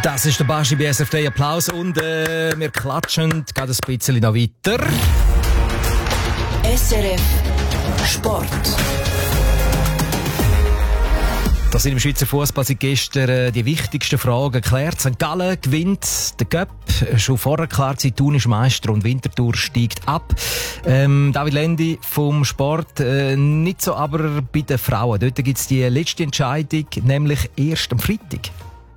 Das ist der Baschi bei SFD. Applaus und wir klatschen gerade ein bisschen noch weiter. SRF Sport. Das im Schweizer Fußball sind gestern die wichtigsten Fragen geklärt. St. Gallen gewinnt den Cup. Schon vorher klar gewesen, Thun ist Meister und Winterthur steigt ab. David Lendi vom Sport, nicht so aber bei den Frauen. Dort gibt es die letzte Entscheidung, nämlich erst am Freitag.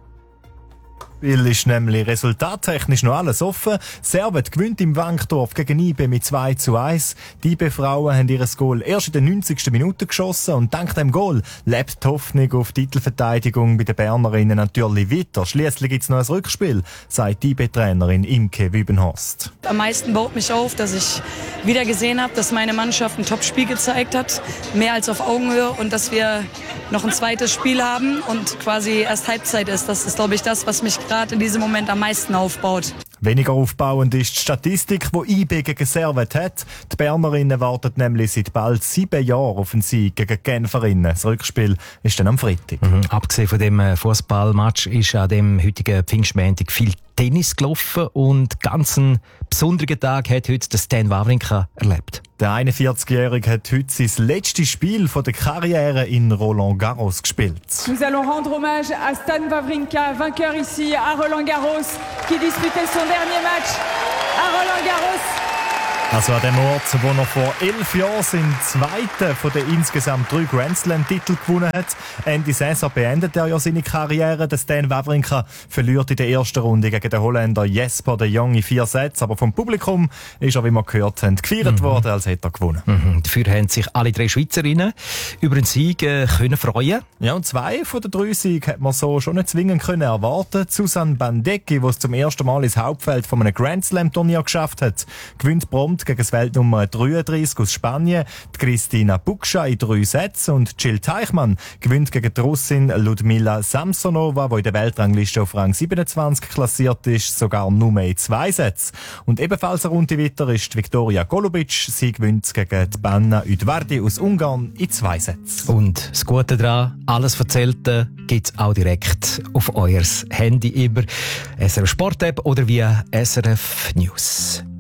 Spiel ist nämlich resultattechnisch noch alles offen. Servet gewinnt im Wankdorf gegen IB mit 2:1. Die IB-Frauen haben ihr Goal erst in der 90. Minute geschossen und dank dem Goal lebt die Hoffnung auf Titelverteidigung bei den Bernerinnen natürlich weiter. Schliesslich gibt es noch ein Rückspiel, sagt die IB-Trainerin Imke Wübenhorst. Am meisten baut mich auf, dass ich wieder gesehen habe, dass meine Mannschaft ein Top-Spiel gezeigt hat, mehr als auf Augenhöhe, und dass wir noch ein zweites Spiel haben und quasi erst Halbzeit ist. Das ist, glaube ich, das, was mich gerade in diesem Moment am meisten aufbaut. Weniger aufbauend ist die Statistik, die IB gegen Servet hat. Die Bernerinnen warten nämlich seit bald 7 Jahren auf einen Sieg gegen Genferinnen. Das Rückspiel ist dann am Freitag. Abgesehen von dem Fußballmatch ist an dem heutigen Pfingstmontag viel Tennis gelaufen und ganz einen besonderen Tag hat heute der Stan Wawrinka erlebt. Der 41-Jährige hat heute sein letztes Spiel von der Karriere in Roland Garros gespielt. Nous allons rendre hommage à Stan Wawrinka, vainqueur ici à Roland Garros, qui disputait son dernier match à Roland Garros. Also an dem Ort, wo er vor 11 Jahren seinen zweiten von den insgesamt 3 Grand Slam-Titel gewonnen hat. Ende Saison beendet er ja seine Karriere. Der Stan Wawrinka verliert in der ersten Runde gegen den Holländer Jesper de Jong in 4 Sätze. Aber vom Publikum ist er, wie wir gehört haben, gefeiert worden, als hätte er gewonnen. Dafür haben sich alle 3 Schweizerinnen über einen Sieg können freuen. Ja, und 2 von den 3 Siegen hat man so schon nicht zwingend können erwarten. Susanne Bandecki, die es zum ersten Mal ins Hauptfeld von einem Grand Slam-Turnier geschafft hat, gewinnt prompt gegen das Weltnummer 33 aus Spanien, die Kristina Bukscha in 3 Sätzen, und Jill Teichmann gewinnt gegen die Russin Ludmila Samsonova, die in der Weltrangliste auf Rang 27 klassiert ist, sogar nur in 2 Sätzen. Und ebenfalls eine Runde weiter ist Viktoria Golubic. Sie gewinnt gegen die Banna Udvardi aus Ungarn in 2 Sätzen. Und das Gute daran, alles Erzählte gibt's auch direkt auf euer Handy über SRF Sport App oder via SRF News.